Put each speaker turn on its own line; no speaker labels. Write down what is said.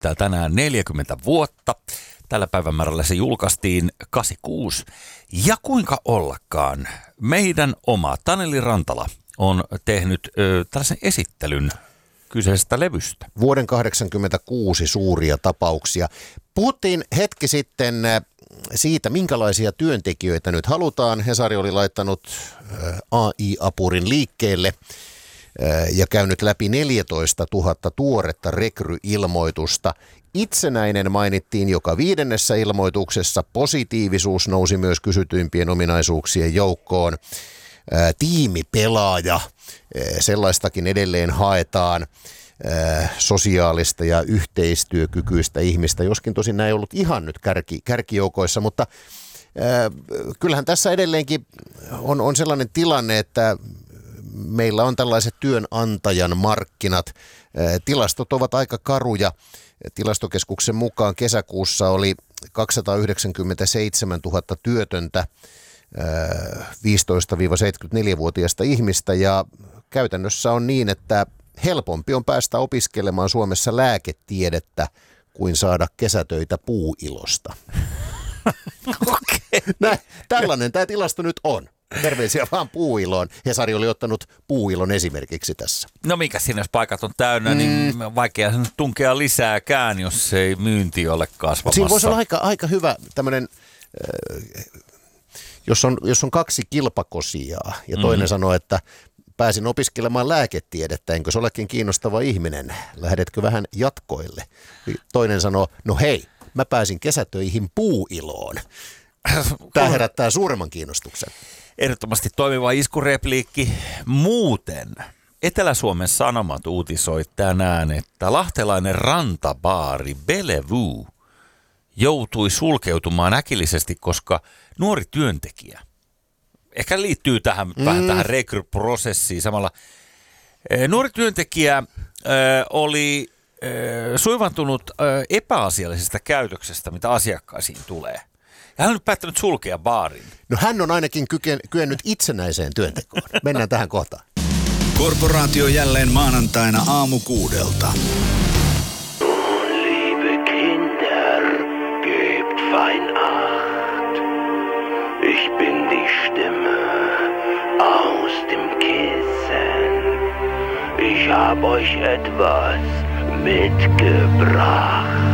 täyttää tänään 40 vuotta. Tällä päivämäärällä se julkaistiin 86. Ja kuinka ollakaan, meidän oma Taneli Rantala on tehnyt tällaisen esittelyn kyseisestä levystä.
Vuoden 1986 suuria tapauksia. Puhuttiin hetki sitten siitä, minkälaisia työntekijöitä nyt halutaan. Hesari oli laittanut AI-apurin liikkeelle ja käynyt läpi 14 000 tuoretta rekryilmoitusta. Itsenäinen mainittiin joka 5. ilmoituksessa. Positiivisuus nousi myös kysytyimpien ominaisuuksien joukkoon. Tiimipelaaja, sellaistakin edelleen haetaan. Sosiaalista ja yhteistyökykyistä ihmistä, joskin tosin nämä ei ollut ihan nyt kärkijoukoissa, mutta kyllähän tässä edelleenkin on sellainen tilanne, että meillä on tällaiset työnantajan markkinat. Tilastot ovat aika karuja. Tilastokeskuksen mukaan kesäkuussa oli 297 000 työtöntä 15-74-vuotiaista ihmistä ja käytännössä on niin, että helpompi on päästä opiskelemaan Suomessa lääketiedettä kuin saada kesätöitä puuilosta.
Okay.
Tällainen tämä tilasto nyt on. Terveisiä vaan puuiloon. Hesari oli ottanut puuilon esimerkiksi tässä.
No mikä siinä, jos paikat on täynnä, niin vaikea sen tunkea lisääkään, jos ei myynti ole kasvamassa.
Siinä voisi olla aika hyvä tämmöinen, jos on 2 kilpakosijaa ja toinen sanoo, että pääsin opiskelemaan lääketiedettä, enkö se olekin kiinnostava ihminen? Lähdetkö vähän jatkoille? Toinen sanoo, no hei, mä pääsin kesätöihin puuiloon. Tämä herättää suuremman kiinnostuksen.
Ehdottomasti toimiva iskurepliikki. Muuten Etelä-Suomen Sanomat uutisoi tänään, että lahtelainen rantabaari Bellevue joutui sulkeutumaan äkillisesti, koska nuori työntekijä, ehkä liittyy vähän tähän rekryprosessiin samalla. Nuori työntekijä oli suivantunut epäasiallisesta käytöksestä, mitä asiakkaisiin tulee. Ja hän on nyt päättänyt sulkea baarin.
No hän on ainakin kyennyt itsenäiseen työntekoon. Mennään tähän kohtaan.
Korporaatio jälleen maanantaina aamu 6.
Liebe Kinder, gebt fein acht. Ich bin die Stimme aus dem Kissen. Ich hab euch etwas mitgebracht.